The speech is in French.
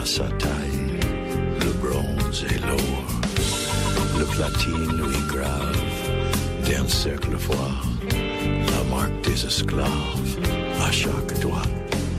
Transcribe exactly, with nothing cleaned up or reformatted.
sa taille, le bronze et l'or. Le platine lui grave d'un cercle froid la marque des esclaves à chaque doigt.